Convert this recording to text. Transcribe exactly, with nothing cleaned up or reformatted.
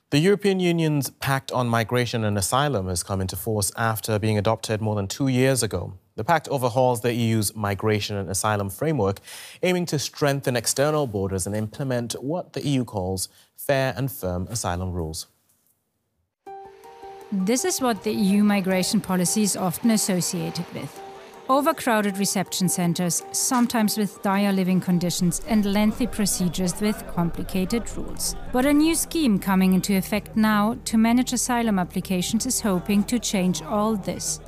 The European Union's Pact on Migration and Asylum has come into force after being adopted more than two years ago. The pact overhauls the E U's migration and asylum framework, aiming to strengthen external borders and implement what the E U calls fair and firm asylum rules. This is what the E U migration policy is often associated with. Overcrowded reception centres, sometimes with dire living conditions and lengthy procedures with complicated rules. But a new scheme coming into effect now to manage asylum applications is hoping to change all this.